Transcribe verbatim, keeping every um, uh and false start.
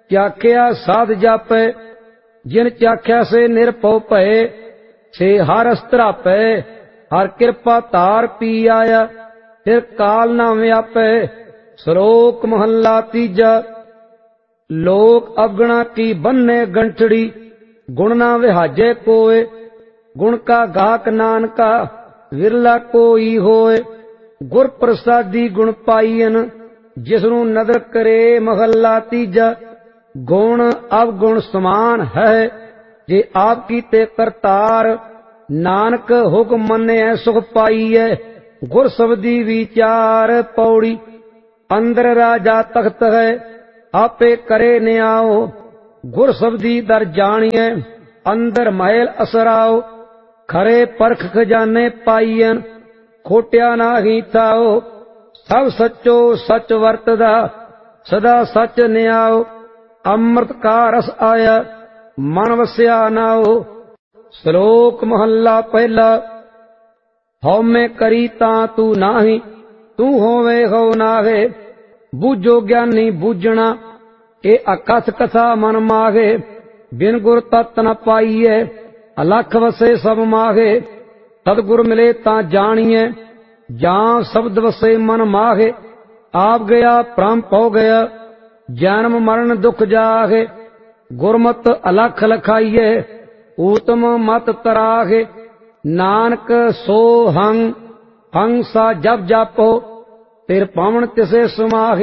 ਚਾਖਿਆ ਸਾਧ ਜਾਪੈ, ਜਿਨ ਚਾਖਿਆ ਸੇ ਨਿਰਭਉ ਭਏ, ਸੇ ਹਰ ਅਸਤਰਾਪੈ। ਹਰ ਕਿਰਪਾ ਧਾਰ ਪੀ ਆਇਆ, ਫਿਰ ਕਾਲ ਨਾ ਵਿਆਪੈ। ਸ਼ਲੋਕ ਮਹੱਲਾ ਤੀਜਾ। ਲੋਕ ਅਗਣਾ ਕੀ ਬੰਨੇ ਗੰਠੜੀ, ਗੁਣ ਨਾ ਵਿਹਾਜੈ ਕੋਇ। ਗੁਣ ਕਾ ਗਾਹਕ ਨਾਨਕਾ, ਵਿਰਲਾ ਕੋਈ ਹੋਏ। ਗੁਰ ਪ੍ਰਸਾਦੀ ਗੁਣ ਪਾਈਨ, ਜਿਸਨੂੰ ਨਦਰ ਕਰੇ। ਮਹੱਲਾ ਤੀਜਾ। ਗੁਣ ਅਵਗੁਣ ਸਮਾਨ ਹੈ, ਜੇ ਆਪ ਕੀਤੇ ਕਰਤਾਰ। ਨਾਨਕ ਹੁਕਮ ਮੰਨਿਐ ਸੁਖ ਪਾਈਐ, ਗੁਰ ਸਬਦੀ ਵਿਚਾਰ। ਪੌੜੀ। ਅੰਦਰ ਰਾਜਾ ਤਖਤ ਹੈ, ਆਪੇ ਕਰੇ ਨਿਆਓ। ਗੁਰ ਸਬਦੀ ਦਰ ਜਾਣੀਐ, ਅੰਦਰ ਮਹਿਲ ਅਸਰਾਓ। ਖਰੇ ਪਰਖ ਖਜ਼ਾਨੇ ਪਾਈਐਨ, ਖੋਟਿਆ ਨਾਹੀ ਥਾਓ। ਸਭ ਸੱਚੋ ਸੱਚ ਵਰਤਦਾ, ਸਦਾ ਸੱਚ ਨਿਆਓ। ਅੰਮ੍ਰਿਤ ਕਾ ਰਸ ਆਇਆ, ਮਨ ਵਸਿਆ ਨਾਓ। ਸ਼ਲੋਕ ਮਹੱਲਾ ਪਹਿਲਾ। ਹਉਮੈ ਕਰੀ ਤਾਂ ਤੂੰ ਨਾਹੀ, ਤੂੰ ਹੋਵੇ ਹਉ ਨਾਹੇ। ਬੂਝੋ ਗਿਆਨੀ ਬੂਝਣਾ, ਇਹ ਅਕਥ ਕਥਾ ਮਨ ਮਾਹੇ। ਬਿਨ ਗੁਰ ਤਤ ਨ ਪਾਈਐ, ਅਲਖ ਵਸੇ ਸਭ ਮਾਹੇ। ਸਤਿਗੁਰ ਮਿਲੇ ਤਾਂ ਜਾਣੀਐ, ਜਾਂ ਸ਼ਬਦ ਵਸੇ ਮਨ ਮਾਹੇ। ਆਪ ਗਿਆ ਭ੍ਰਮ ਪਉ ਗਿਆ, ਜਨਮ ਮਰਨ ਦੁਖ ਜਾਹੇ। ਗੁਰਮਤ ਅਲਖ ਲਖਾਈਐ, ਊਤਮ ਮਤ ਤਰਾਹੇ। ਨਾਨਕ ਸੋ ਹੰ ਹੰ ਸਾ ਜਪ ਜਾਪੋ, ਤਿਰ ਪਾਵਨ ਤਿਸੇ ਸਮਾਹੇ।